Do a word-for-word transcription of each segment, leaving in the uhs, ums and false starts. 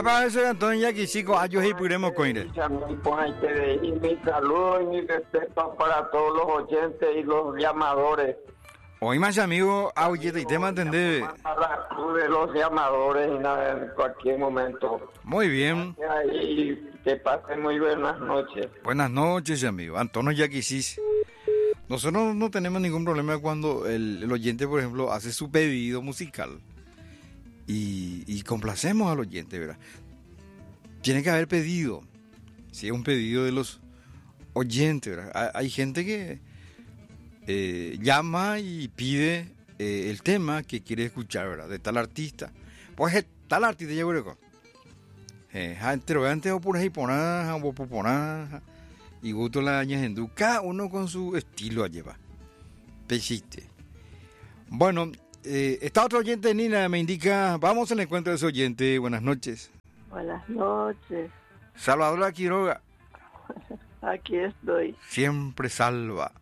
para eso Antonio ya que chico ayos y puremos coire. Y mi saludo y mi respeto para todos los oyentes y los llamadores. Hoy más amigo, oye, y tema entender. De los llamadores en cualquier momento. Muy bien. Y que pasen muy buenas noches. Buenas noches, amigo. Antonio ya que sí. Nosotros no tenemos ningún problema cuando el, el oyente, por ejemplo, hace su pedido musical y, y complacemos al oyente, ¿verdad? Tiene que haber pedido, si es un pedido de los oyentes, ¿verdad? Hay, hay gente que eh, llama y pide eh, el tema que quiere escuchar, ¿verdad? De tal artista. Pues tal artista ya veré. Eh, antes o puras hiponadas o puponadas. Y gusto la ñagendú, cada uno con su estilo a llevar. Pesiste. Bueno, eh, esta otra oyente, Nina, me indica, vamos al encuentro de ese oyente. Buenas noches. Buenas noches. Salvador Quiroga. Aquí estoy. Siempre salva.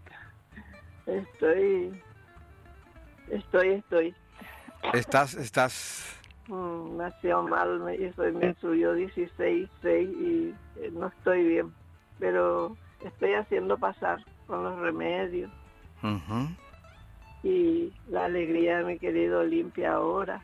Estoy, estoy, estoy. Estás, estás... Mm, nació mal, me hizo, me subió dieciséis, seis y eh, no estoy bien. Pero estoy haciendo pasar con los remedios. Uh-huh. Y la alegría de mi querido Olimpia ahora.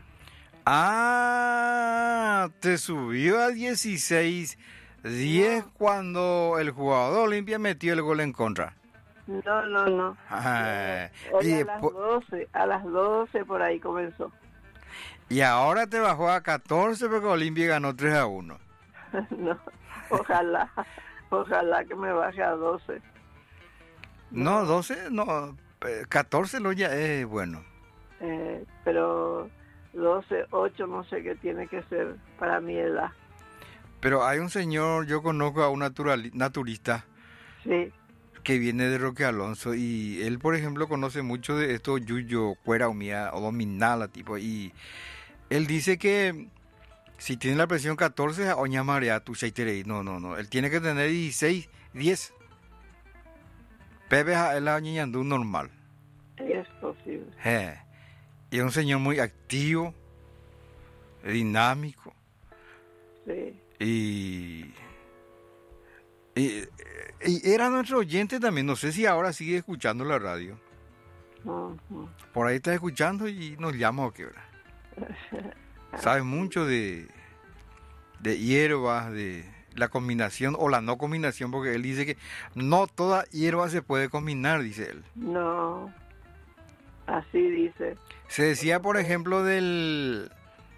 Ah, te subió a dieciséis diez no. Cuando el jugador Olimpia metió el gol en contra. No, no, no. Ay, Hoy y a después... las doce, a las doce por ahí comenzó. Y ahora te bajó a catorce porque Olimpia ganó tres a uno. No, ojalá. Ojalá que me baje a doce. No, doce, no, catorce lo ya es bueno. Eh, pero doce, ocho no sé qué tiene que ser para mi edad. Pero hay un señor, yo conozco a un natural, naturista. Sí. Que viene de Roque Alonso y él, por ejemplo, conoce mucho de esto yuyo, cuera humía o dominala tipo y él dice que si tiene la presión catorce, oña marea tu seiterei. No, no, no. Él tiene que tener dieciséis, diez. Pepe es la ñañandú normal. Es posible. Eh. Y es un señor muy activo, dinámico. Sí. Y, y, y era nuestro oyente también. No sé si ahora sigue escuchando la radio. Uh-huh. Por ahí está escuchando y nos llama o qué, ¿verdad? Sabe mucho de, de hierbas, de la combinación o la no combinación, porque él dice que no toda hierba se puede combinar, dice él. No, así dice. Se decía, por ejemplo, del...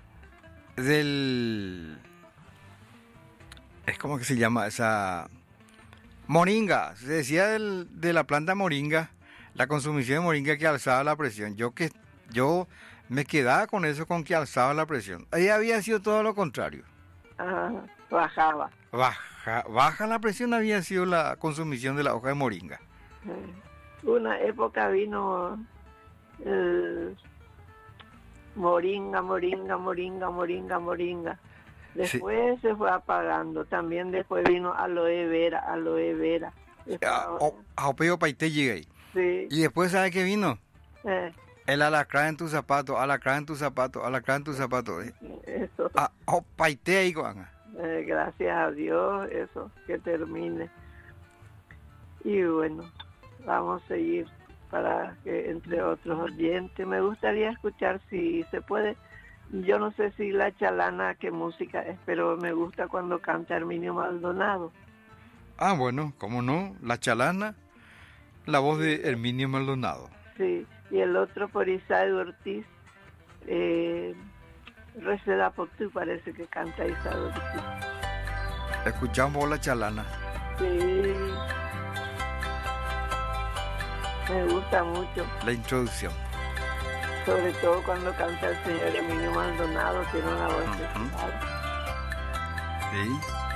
del... es como que se llama esa... moringa. Se decía del, de la planta moringa, la consumición de moringa que alzaba la presión. Yo que yo... me quedaba con eso, con que alzaba la presión. Ahí había sido todo lo contrario. Ah, bajaba. Baja, baja la presión había sido la consumición de la hoja de moringa. Una época vino el moringa, moringa, moringa, moringa, moringa. Después sí. Se fue apagando. También después vino aloe vera, aloe vera. Aopeo paite llegué. Sí. Y después, ¿sabe qué vino? Eh. El alacrán en tu zapato, alacrán en tu zapato, alacrán en tu zapato. ¿Eh? Eso. Ah, oh, paite ahí, Juan. Eh, gracias a Dios, eso, que termine. Y bueno, vamos a seguir para que entre otros oyentes. Me gustaría escuchar si se puede. Yo no sé si la chalana, qué música es, pero me gusta cuando canta Herminio Maldonado. Ah, bueno, cómo no, la chalana, la voz de Herminio Maldonado. Sí, y el otro por Isaac Ortiz, eh, Receda por tú, parece que canta Isaac Ortiz. Escuchamos la chalana. Sí, me gusta mucho. La introducción. Sobre todo cuando canta el señor Herminio Maldonado, tiene una voz uh-huh. especial. Sí.